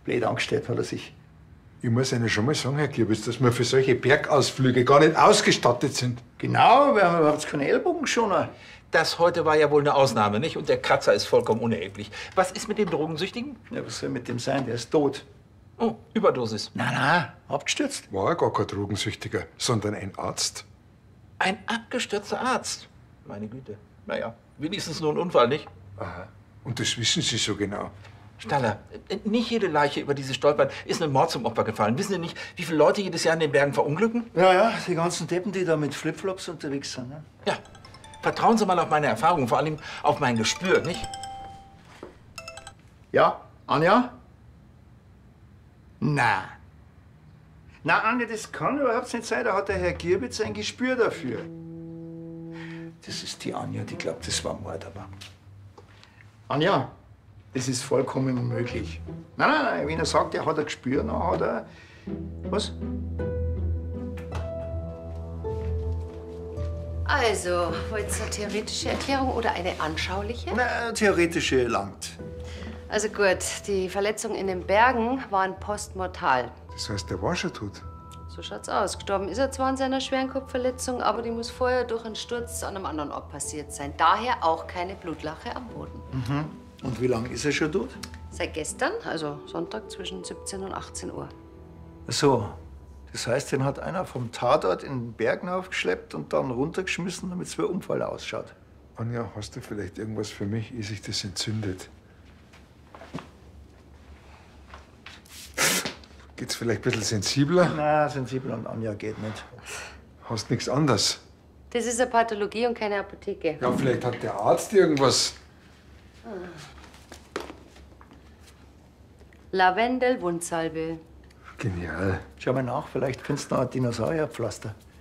Blöd angestellt hat er sich. Ich muss Ihnen schon mal sagen, Herr Kürbis, dass wir für solche Bergausflüge gar nicht ausgestattet sind. Genau, wir haben überhaupt keine Ellbogenschoner. Das heute war ja wohl eine Ausnahme, nicht? Und der Kratzer ist vollkommen unerheblich. Was ist mit dem Drogensüchtigen? Ja, was soll mit dem sein? Der ist tot. Oh, Überdosis. Nein, abgestürzt. War er gar kein Drogensüchtiger, sondern ein Arzt. Ein abgestürzter Arzt. Meine Güte. Naja, wenigstens nur ein Unfall, nicht? Aha. Und das wissen Sie so genau. Staller, nicht jede Leiche, über die Sie stolpern, ist einem Mord zum Opfer gefallen. Wissen Sie nicht, wie viele Leute jedes Jahr in den Bergen verunglücken? Ja, die ganzen Deppen, die da mit Flipflops unterwegs sind. Ne? Ja. Vertrauen Sie mal auf meine Erfahrung, vor allem auf mein Gespür, nicht? Ja, Anja? Na, Anja, das kann überhaupt nicht sein. Da hat der Herr Gierbitz ein Gespür dafür. Das ist die Anja, die glaubt, das war Mord, aber... Anja, das ist vollkommen unmöglich. Nein, wenn er sagt, er hat ein Gespür, dann hat er... Was? Also, wollt ihr eine theoretische Erklärung oder eine anschauliche? Na, theoretische langt. Also gut, die Verletzungen in den Bergen waren postmortal. Das heißt, der war schon tot. So schaut's aus. Gestorben ist er zwar an seiner schweren Kopfverletzung, aber die muss vorher durch einen Sturz an einem anderen Ort passiert sein. Daher auch keine Blutlache am Boden. Mhm. Und wie lange ist er schon tot? Seit gestern, also Sonntag zwischen 17 und 18 Uhr. Ach so. Das heißt, den hat einer vom Tatort in den Bergen aufgeschleppt und dann runtergeschmissen, damit es wie ein Unfall ausschaut. Anja, hast du vielleicht irgendwas für mich, ehe sich das entzündet? Geht's vielleicht ein bisschen sensibler? Na, sensibel an Anja geht nicht. Hast nichts anderes? Das ist eine Pathologie und keine Apotheke. Ja, vielleicht hat der Arzt irgendwas. Lavendel-Wundsalbe. Genial. Schau mal nach, vielleicht findest du noch ein Dinosaurierpflaster.